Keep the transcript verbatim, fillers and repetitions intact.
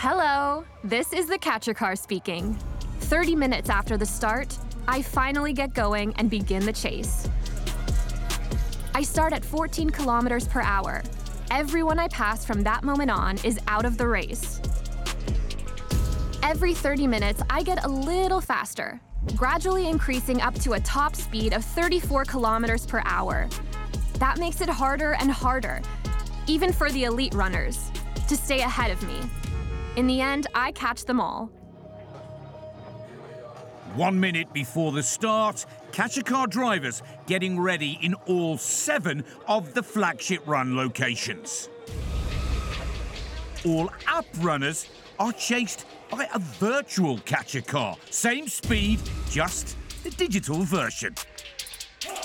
Hello, this is the Catcher Car speaking. thirty minutes after the start, I finally get going and begin the chase. I start at fourteen kilometers per hour. Everyone I pass from that moment on is out of the race. Every thirty minutes, I get a little faster, gradually increasing up to a top speed of thirty-four kilometers per hour. That makes it harder and harder, even for the elite runners, to stay ahead of me. In the end, I catch them all. One minute before the start, Catcher Car drivers getting ready in all seven of the flagship run locations. All app runners are chased by a virtual Catcher Car. Same speed, just the digital version.